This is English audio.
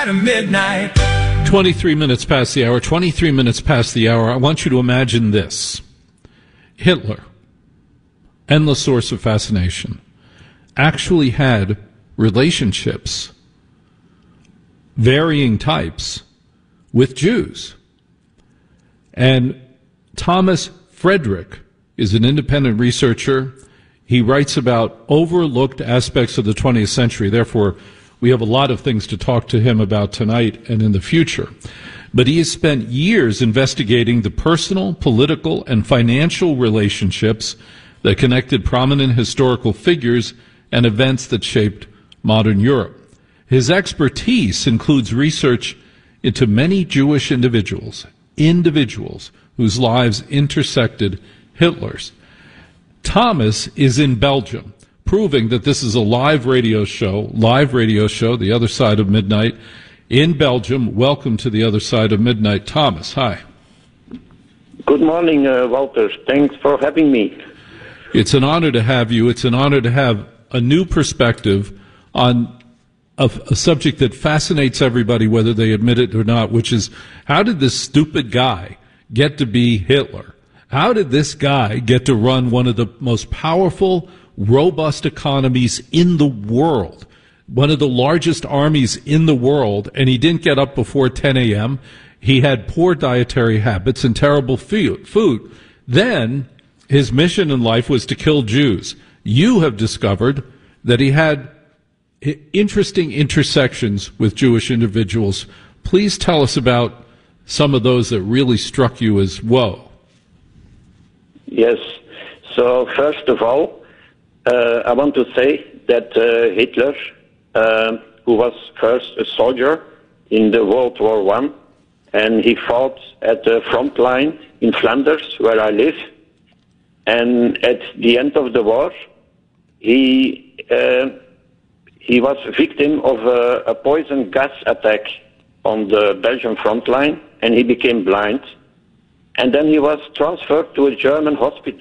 side of midnight. 23 minutes past the hour. 23 minutes past the hour. I want you to imagine this. Hitler, endless source of fascination, actually had relationships, varying types, with Jews. And Thomas Friedrich is an independent researcher. He writes about overlooked aspects of the 20th century. Therefore, we have a lot of things to talk to him about tonight and in the future. But he has spent years investigating the personal, political, and financial relationships that connected prominent historical figures and events that shaped modern Europe. His expertise includes research into many Jewish individuals whose lives intersected Hitler's. Thomas is in Belgium, proving that this is a live radio show, The Other Side of Midnight, in Belgium. Welcome to The Other Side of Midnight. Thomas, hi. Good morning, Walter. Thanks for having me. It's an honor to have you. It's an honor to have a new perspective on a subject that fascinates everybody, whether they admit it or not, which is, how did this stupid guy get to be Hitler? How did this guy get to run one of the most powerful, robust economies in the world, one of the largest armies in the world, and he didn't get up before 10 a.m.? He had poor dietary habits and terrible food. Then his mission in life was to kill Jews. You have discovered that he had interesting intersections with Jewish individuals. Please tell us about some of those that really struck you as whoa. Yes. So first of all, I want to say that Hitler, who was first a soldier in the World War I, and he fought at the front line in Flanders, where I live. And at the end of the war, he was a victim of a poison gas attack on the Belgian front line, and he became blind. And then he was transferred to a German hospital